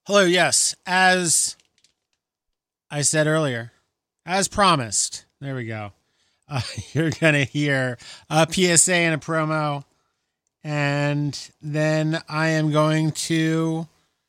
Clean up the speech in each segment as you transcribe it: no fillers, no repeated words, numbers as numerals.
Hello, yes. As I said earlier, as promised, there we go. You're going to hear a PSA and a promo, and then I am going to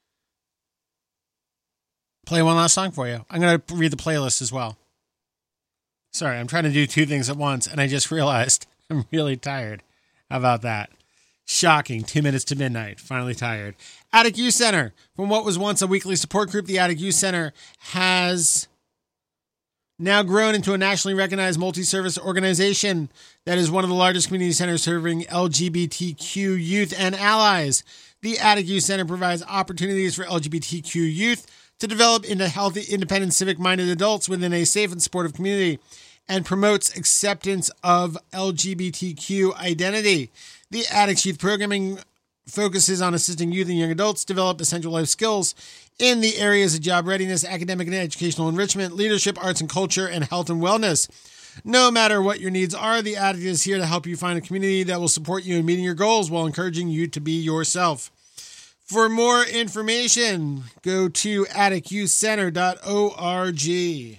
play one last song for you. I'm going to read the playlist as well. Sorry, I'm trying to do two things at once, and I just realized I'm really tired. How about that? Shocking. 2 minutes to midnight. Finally tired. Attic Youth Center. From what was once a weekly support group, the Attic Youth Center has now grown into a nationally recognized multi-service organization that is one of the largest community centers serving LGBTQ youth and allies. The Attic Youth Center provides opportunities for LGBTQ youth to develop into healthy, independent, civic-minded adults within a safe and supportive community and promotes acceptance of LGBTQ identity. The Addicts Youth Programming focuses on assisting youth and young adults develop essential life skills in the areas of job readiness, academic and educational enrichment, leadership, arts and culture, and health and wellness. No matter what your needs are, the Addict is here to help you find a community that will support you in meeting your goals while encouraging you to be yourself. For more information, go to addictyouthcenter.org.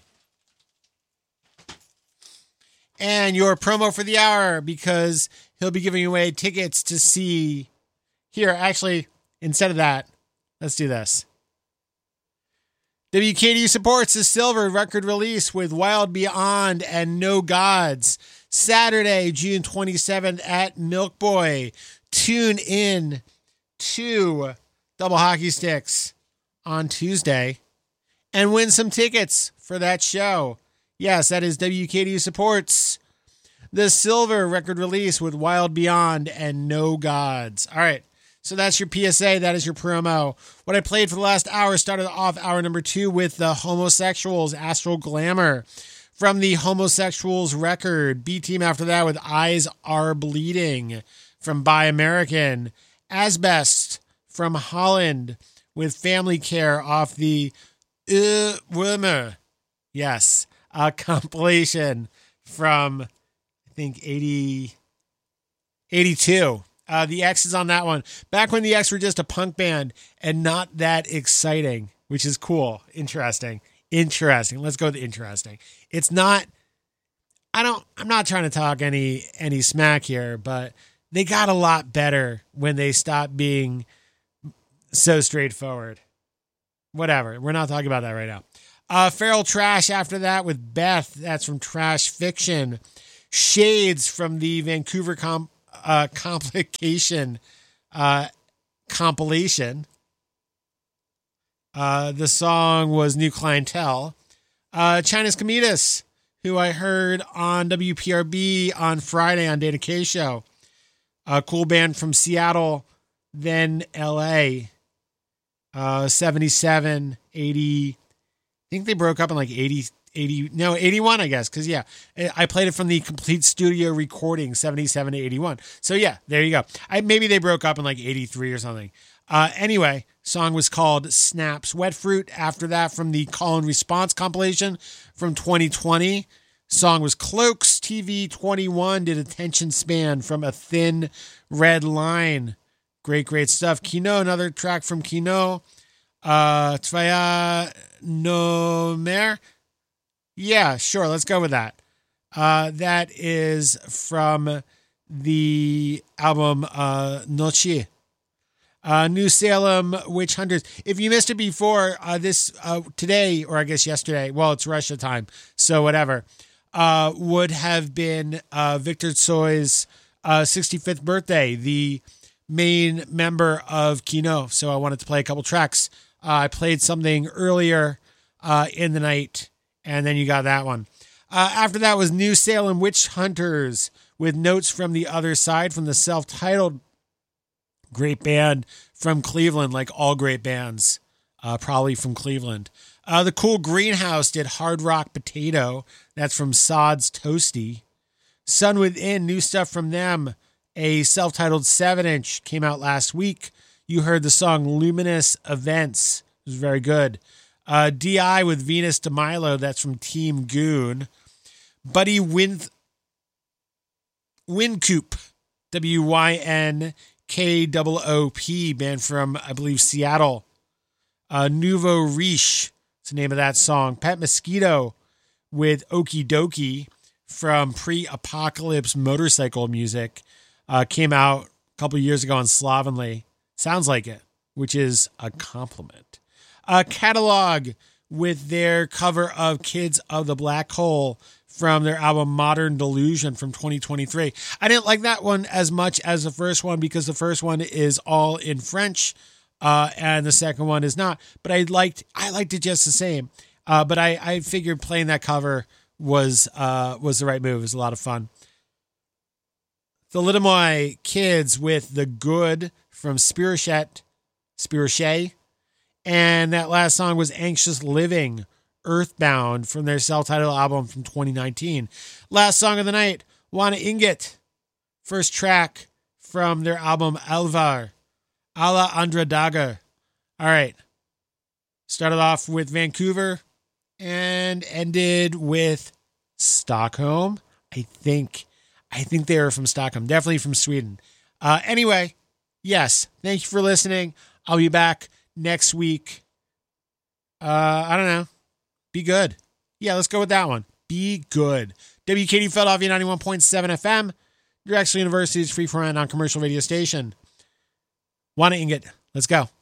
And your promo for the hour, because he'll be giving away tickets to see... Here, actually, instead of that, let's do this. WKDU supports the Silver record release with Wild Beyond and No Gods. Saturday, June 27th at Milk Boy. Tune in to Double Hockey Sticks on Tuesday and win some tickets for that show. Yes, that is WKDU supports the Silver record release with Wild Beyond and No Gods. All right. So that's your PSA. That is your promo. What I played for the last hour started off hour number 2 with the Homosexuals, Astral Glamour from the Homosexuals record. B Team after that with Eyes Are Bleeding from Buy American. Asbest from Holland with Family Care off the Wimmer. Yes, a compilation from, I think, 82. The X is on that one. Back when the X were just a punk band and not that exciting, which is cool. Interesting. Let's go with interesting. It's not, I'm not trying to talk any smack here, but they got a lot better when they stopped being so straightforward. Whatever. We're not talking about that right now. Feral Trash after that with Beth. That's from Trash Fiction. Shades from the Vancouver Complication compilation. The song was New Clientele. China's Cometas, who I heard on WPRB on Friday on Dana K Show. A cool band from Seattle, then LA. 77, 80. I think they broke up in like 81, I guess. Because, yeah, I played it from the complete studio recording, 77 to 81. So, yeah, there you go. Maybe they broke up in like 83 or something. Anyway, song was called Snaps. Wet Fruit after that from the Call and Response compilation from 2020. Song was Cloaks. TV 21 did Attention Span from A Thin Red Line. Great stuff. Kino, another track from Kino. Tvaya No Mer. Yeah, sure. Let's go with that. That is from the album Noche. New Salem Witch Hunters. If you missed it before, today, or I guess yesterday, well, it's Russia time, so whatever, would have been Victor Tsой's 65th birthday, the main member of Kino. So I wanted to play a couple tracks. I played something earlier in the night, and then you got that one. After that was New Salem Witch Hunters with Notes from the Other Side from the self-titled great band from Cleveland, like all great bands, probably from Cleveland. The Cool Greenhouse did Hard Rock Potato. That's from Sod's Toasty. Sun Within, new stuff from them. A self-titled 7-inch came out last week. You heard the song Luminous Events. It was very good. DI with Venus de Milo. That's from Team Goon. Buddy Wincoop. WYNKOOP, band from, I believe, Seattle. Nouveau Riche, it's the name of that song. Pet Mosquito with Okie Dokie from Pre-Apocalypse Motorcycle Music. Came out a couple years ago on Slovenly. Sounds like it, which is a compliment. Catalog with their cover of Kids of the Black Hole from their album Modern Delusion from 2023. I didn't like that one as much as the first one because the first one is all in French and the second one is not. But I liked it just the same. But I figured playing that cover was the right move. It was a lot of fun. The Little Kids with The Good from Spirochet. And that last song was Anxious Living, Earthbound from their self-titled album from 2019. Last song of the night, Juana Inget. First track from their album Alvar, Alla Andra Daga. All right. Started off with Vancouver and ended with Stockholm. I think they are from Stockholm, definitely from Sweden. Anyway, yes, thank you for listening. I'll be back next week. I don't know. Be good. Yeah, let's go with that one. Be good. WKD Philadelphia 91.7 FM. Drexel University's free for non-commercial radio station. Juana Inget. Let's go.